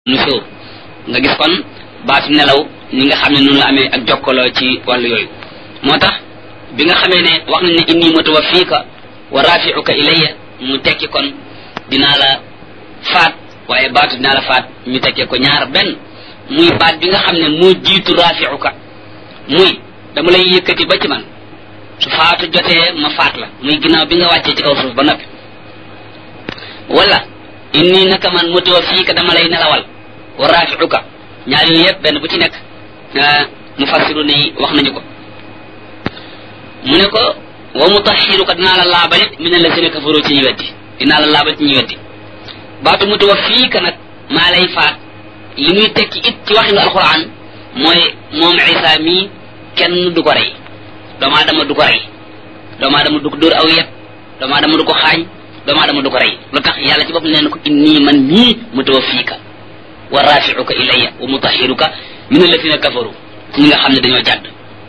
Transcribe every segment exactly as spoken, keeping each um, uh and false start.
nusuur nga gis kon baatu nelaw ni nga xam ne noonu la amee ak jokkaloo ci wàllu yooyu moo tax bi nga xamee ne wax nañ ne inni mutawaffiika wa rafi'uka ilayya mu tekki kon dinaa la faat waaye baatu dinaa la faat ñu tekkee ko ñaar benn muy baat bi nga xam ne moo jiitu rafi'uka muy dama lay yëkkati ba ci man su faatu jotee ma faat la muy ginnaaw bi nga wàccee ci kaw suuf ba noppi wala inni naka man mutawaffiika dama lay nelawal wa rafi'uka ñaar yooyu yëpp benn bu ci nekk mufassiru ni wax nañu ko mu ne ko wa mutahhiruka dinaa la laabalit min allazina kafaru ci ñu weddi dinaa la laabal ci ñu weddi baatu mutawaffiika nag maa lay faat li muy tekki it ci waxinu alquran mooy moom Isa mii kenn du ko rey doomu aadama du ko rey doomu aadama du ko dóor aw yet doomu aadama du ko xaañ doomu aadama du ko rey lu tax yàlla ci bopp nee na ko inni man mii mutawaffiika wa rafi'uka ilayya wa mutahhiruka min alladhina kafaru ñi nga xam ne dañoo jàdd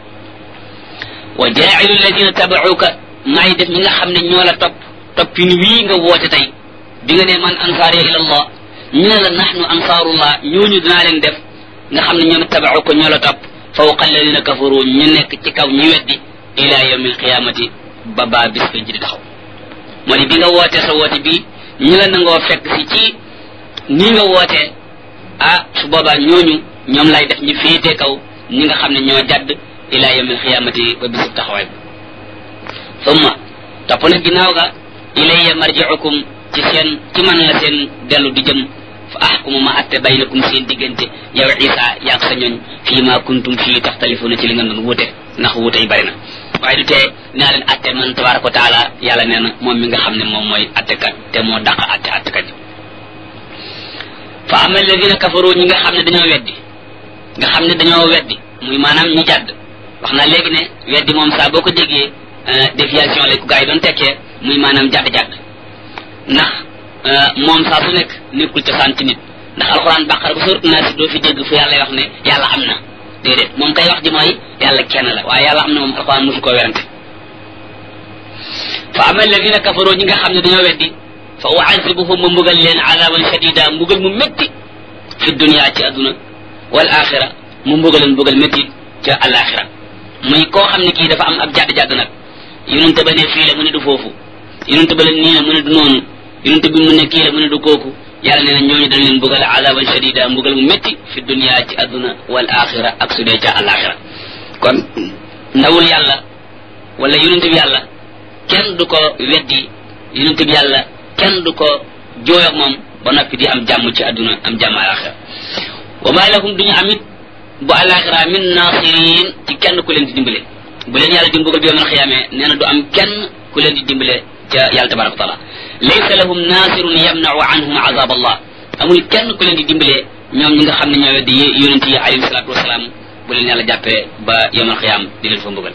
wa ja'ilu alladhina taba'uka maay def ñi nga xam ne ñoo la topp toppin wii nga woote tey bi nga ne man ansaari ila allah ñu ne la nahnu ansaarullah ñooñu dinaa leen def nga xam ne ñoom taba'uka ñoo la topp fawqa alladhina kafaru ñu nekk ci kaw ñi weddi ila yawmil qiyamati ba baa bis ba ji di taxaw moo ni bi nga wootee sa woote bii ñi la nangoo fekk si ci nii nga wootee ah su boobaa ñooñu ñoom lay def ñu féetee kaw ñi nga xam ne ñoo jadd ila yawmil xiyaamati ba bisub taxawaay bi summa topp nag ginnaaw ga ilayya marji'ukum ci seen ci man la seen dellu di jëm fa ahkumu ma atte baynakum seen diggante yow Isa yaag sa ñooñ fii ma kuntum fii taxtalifuna ci li nga doon wuute ndax wuute yi bari na waaye du tee naa leen atte man tabaraka wa taala yàlla nee na moom mi nga xam ne moom mooy attekat te moo dàq atte attekat yi fa ama alladina kafaru ñi nga xam ne dañoo weddi nga xam ne dañoo weddi muy maanaam ñi jàdd wax naa léegi ne weddi moom saa boo ko déggee déviation lay ko gars yi doon tekkee muy maanaam jàdd-jàdd ndax moom saa su nekk nekkul cosaan ci nit ndax alxuraan bàqara ba sóorat Naas doo fi dégg fu yàlla wax ne yàlla am na déedéet moom kay wax ji mooy yàlla kenn la waaye yàlla am na moom alxuraan mosu koo werante fa ama alladina kafaru ñi nga xam ne dañoo weddi fa u'azibuhum ma mbugal leen azaban shadida mbugal mu métti fi dunya ci adduna wal axira mu mbugal leen mbugal métti ca alaxira muy koo xam ne kii dafa am ab jàdd-jàdd nag yonente ba ne fii la mu ne du foofu yonente ba leen nii la mu ne du noonu yonente bi mu ne kii la mu ne du kooku yàlla nee na ñooñu dañ leen mbugal azaban shadida mbugal mu métti fi dunya ci adduna wal axira ak su dee ca alaxira kon ndawul yàlla wala yonente bi yàlla kenn du ko weddi yonente bi yàlla kenn du ko jooyoog moom ba noppi di am jàmm ci àdduna am jàmm alaxira wa ma lahum duñu amit bu alaxira min nasirin ci kenn ku leen di dimbale bu leen yàlla di mbugal bi yawmal xiyaamee nee na du am kenn ku leen di dimbale ca yàlla tabaraka wa taala laysa lahum nasirun yamna'u anhum azab allah amul kenn ku leen di dimbale ñoom ñi nga xam ne ñoo weddi yonent yi alayhi salatu wasalaam bu leen yàlla jàppee ba yawmal xiyaam di leen fa mbugal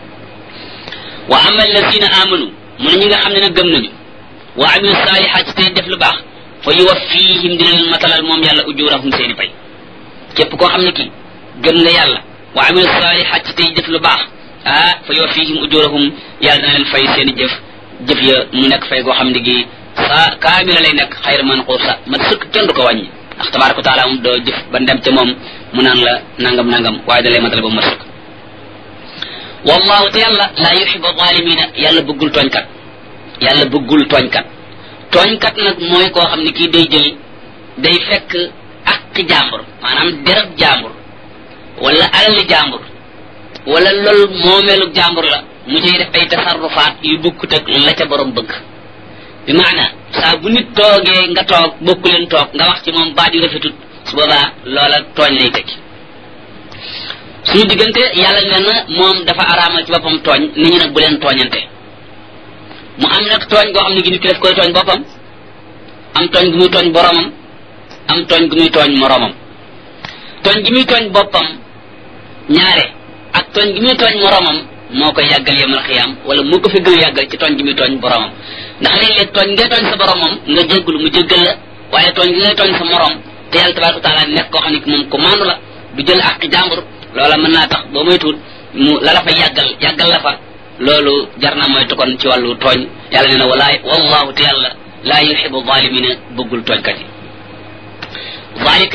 wa ama alladina amanu mu ne ñi nga xam ne nag gëm nañu wa amilu saalihaat tey def lu baax fa yuwaffihim dina leen matalal moom yàlla ujurahum seeni pay képp koo xam ne kii gëm nga yàlla wa amilu saalihaat tey def lu baax ah fa yuwaffihim ujurahum yàlla dina leen fay seeni jëf jëf ya mu nekk fay goo xam ne gi saa kaamila lay nekk xayra manquusa ma sëkk kenn du ko wàññi ndax tabaraka wa taala moom doo jëf ba ndem ca moom mu naan la nangam nangam waaye da lay matal ba mu sëkk wallahu te yàlla laa yuhibbu zalimina yàlla bëggul tooñkat yàlla bëggul tooñkat tooñkat nag mooy koo xam ne kii day jël day fekk ak jàmbur maanaam derab jàmbur wala alali jàmbur wala loolu moomeelu jàmbur la mu cay def ay tasarrufaat yu bokkut ak la ca borom bëgg bi maana saa bu nit toogee nga toog bokku leen toog nga wax ci moom baat yu rafetut su boobaa loola tooñ lay tekki suñu diggante yàlla nee na moom dafa araamal ci boppam tooñ nit ñi nag bu leen tooñante mu am nag tooñ goo xam ne gi nit ki daf koy tooñ boppam am tooñ gu muy tooñ boromam am tooñ gu muy tooñ moromam tooñ gi muy tooñ boppam ñaare ak tooñ gi muy tooñ moromam moo koy yàggal yemal xiyaam wala moo ko fi gën a yàggal ci tooñ gi muy tooñ boromam ndax léeg-léeg tooñ ngay tooñ sa boromam nga jéggul mu jéggal la waaye tooñ gi ngay tooñ sa morom te yàlla tabaraka wa taala nekk koo xam ne ki moom ko maandu la du jël ak jàmbur loola mën naa tax boo may tuut mu la la fa yàggal yàggal la fa loolu jar na moytu kon ci wàllu tooñ yàlla nee na walaay wallahu te yàlla laa yuhibbu zalimina bëggul tooñkat yi zalika